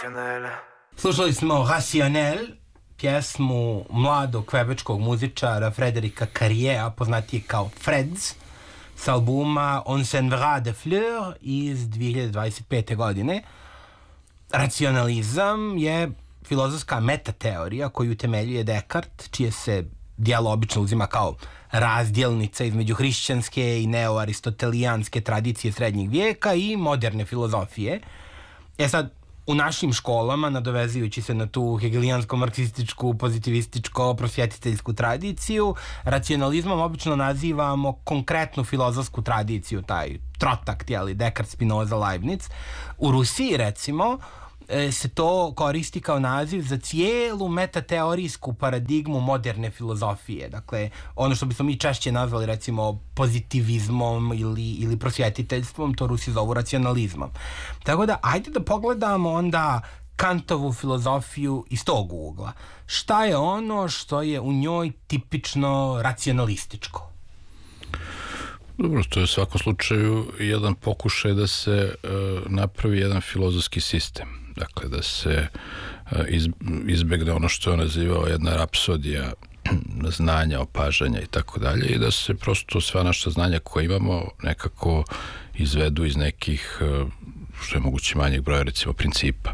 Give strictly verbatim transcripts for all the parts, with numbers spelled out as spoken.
Slušali smo Rationnel, pjesmu mladog kvebečkog muzičara Frederika Carriera, poznatiji kao Freds, s albuma On s'enverra de fleurs iz dve hiljade dvadeset pete. godine. Racionalizam je filozofska metateorija koju utemeljuje Descartes, čije se dijelo obično uzima kao razdjelnica između hrišćanske i neoaristotelijanske tradicije srednjeg vijeka i moderne filozofije. E sad, u našim školama, nadovezujući se na tu hegelijansko-marksističku, pozitivističko-prosvjetiteljsku tradiciju, racionalizmom obično nazivamo konkretnu filozofsku tradiciju, taj trotakt, jeli, Descartes, Spinoza, Leibniz. U Rusiji, recimo, se to koristi kao naziv za cijelu metateorijsku paradigmu moderne filozofije. Dakle, ono što bismo mi češće nazvali, recimo, pozitivizmom ili, ili prosvjetiteljstvom, to Rusi zovu racionalizmom. Tako da, ajde da pogledamo onda Kantovu filozofiju iz tog ugla. Šta je ono što je u njoj tipično racionalističko? Dobro, to je u svakom slučaju jedan pokušaj da se uh, napravi jedan filozofski sistem. Dakle, da se uh, iz, izbegne ono što je on nazivao jedna rapsodija znanja, opažanja i tako dalje, i da se prosto sva naša znanja koje imamo nekako izvedu iz nekih, uh, što je moguće manjeg broja, recimo, principa.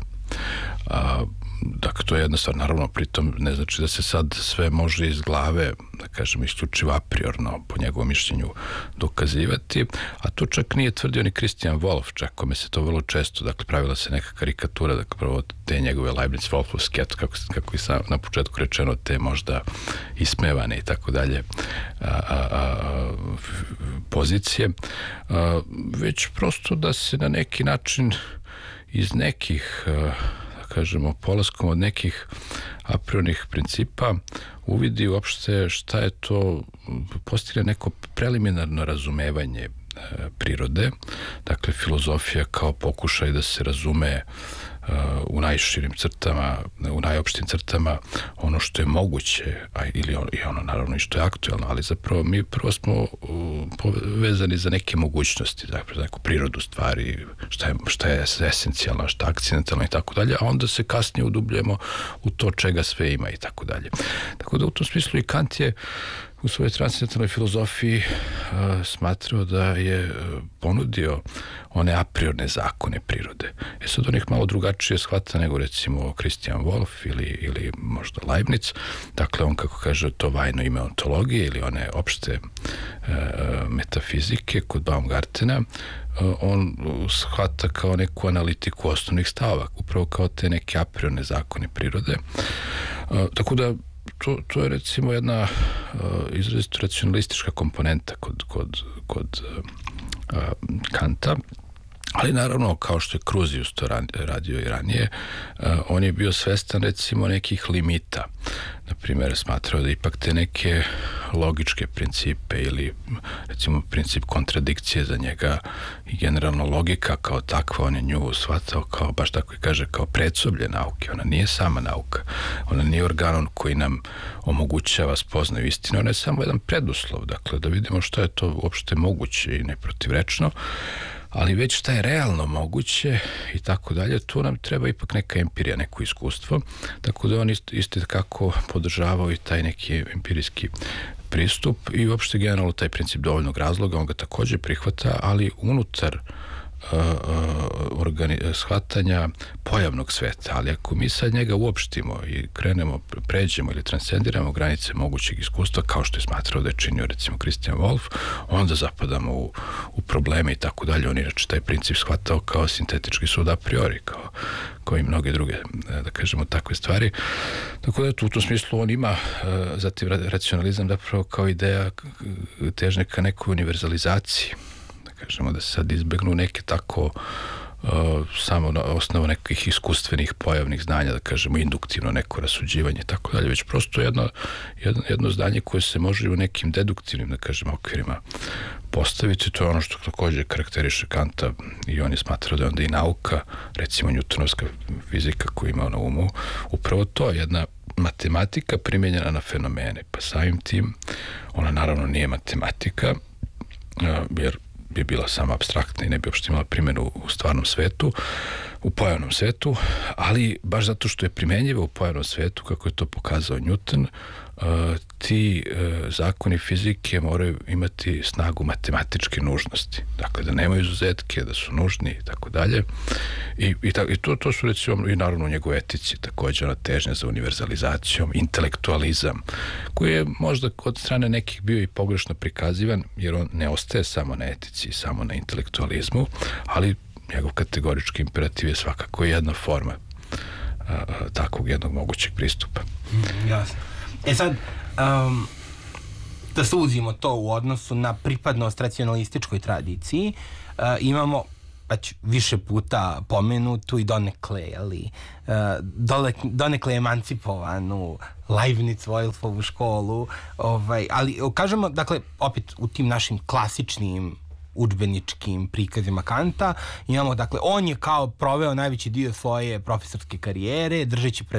A, dakle, to je jedna stvar. Naravno, pritom ne znači da se sad sve može iz glave, da kažem, isključivo a priorno, po njegovom mišljenju, dokazivati, a to čak nije tvrdio ni Christian Wolff, čak kome se to vrlo često, dakle, pravila se neka karikatura, dakle, prvo te njegove Leibniz-Wolffovske, kako, kako je sam na početku rečeno, te možda ismevane i tako dalje a, a, a, pozicije, a, već prosto da se na neki način iz nekih, da kažemo, polaskom od nekih a priornih principa uvidi uopšte šta je to, postigne neko preliminarno razumevanje prirode, dakle filozofija kao pokušaj da se razume u najširim crtama, u najopštim crtama ono što je moguće, a ili ono, i ono naravno i što je aktuelno, ali zapravo mi prvo smo povezani za neke mogućnosti, dakle za neku prirodu stvari, šta je, šta je esencijalno, šta je akcidentalno i tako dalje, a onda se kasnije udubljemo u to čega sve ima i tako dalje. Tako da u tom smislu i Kant je u svojoj transcendentalnoj filozofiji uh, smatrao da je uh, ponudio one a priorne zakone prirode. E sad on ih malo drugačije shvata nego recimo Christian Wolff ili, ili možda Leibniz. Dakle, on, kako kaže, to vajno ime ontologije ili one opšte uh, metafizike kod Baumgartena, uh, on shvata kao neku analitiku osnovnih stavova, upravo kao te neke a priorne zakone prirode. Uh, tako da To, to je recimo jedna uh, izrazito racionalistička komponenta kod, kod, kod uh, Kanta, ali naravno, kao što je Crusius to radio i ranije, uh, on je bio svestan recimo nekih limita. Na primjer, smatrao da ipak te neke logičke principe ili recimo princip kontradikcije za njega i generalno logika kao takva, on je nju shvatao kao, baš tako i kaže, kao predsoblje nauke. Ona nije sama nauka. Ona nije organon koji nam omogućava spoznaju istinu. Ona je samo jedan preduslov, dakle, da vidimo što je to uopšte moguće i neprotivrečno, ali već šta je realno moguće i tako dalje, tu nam treba ipak neka empirija, neko iskustvo, tako da on isto, isto kako podržavao i taj neki empirijski pristup i uopšte generalno taj princip dovoljnog razloga, on ga također prihvata, ali unutar uh, organi, shvatanja pojavnog sveta, ali ako mi sad njega uopštimo i krenemo, pređemo ili transcendiramo granice mogućeg iskustva, kao što je smatrao da je činio recimo Christian Wolff, onda zapadamo u, u probleme i tako dalje. On inače taj princip shvatao kao sintetički sud a priori, kao, kao i mnoge druge, da kažemo, takve stvari. Tako da u tom smislu on ima zatim racionalizam zapravo kao ideja težnje ka nekoj univerzalizaciji, kažemo, da se sad izbegnu neke tako uh, samo na osnovu nekih iskustvenih pojavnih znanja, da kažemo induktivno neko rasuđivanje i tako dalje, već prosto jedno, jedno, jedno znanje koje se može u nekim deduktivnim, da kažemo, okvirima postaviti. To je ono što također karakteriše Kanta i on je smatrao da je onda i nauka, recimo Newtonovska fizika koju ima na umu, upravo to, jedna matematika primjenjena na fenomene, pa samim tim ona naravno nije matematika, uh, jer bi bila samo apstraktna i ne bi uopšte imala primjenu u stvarnom svetu, u pojavnom svetu, ali baš zato što je primenjivo u pojavnom svetu, kako je to pokazao Newton, uh, ti uh, zakoni fizike moraju imati snagu matematičke nužnosti. Dakle, da nemaju izuzetke, da su nužni i tako dalje. I, i, ta, i to, to su recimo i naravno u njegovoj etici, također ona težnja za univerzalizacijom, intelektualizam, koji je možda od strane nekih bio i pogrešno prikazivan, jer on ne ostaje samo na etici, samo na intelektualizmu, ali njegov kategorički imperativ je svakako jedna forma a, a, takvog jednog mogućeg pristupa. Mm, jasno. E sad, um, da suzimo to u odnosu na pripadnost racionalističkoj tradiciji, uh, imamo već više puta pomenutu i donekle, ali, uh, donekle emancipovanu Leibniz-Wolfovu školu, ovaj, ali kažemo, dakle, opet u tim našim klasičnim udžbeničkim prikazima Kanta imamo, dakle, on je kao proveo najveći dio svoje profesorske karijere držeći pred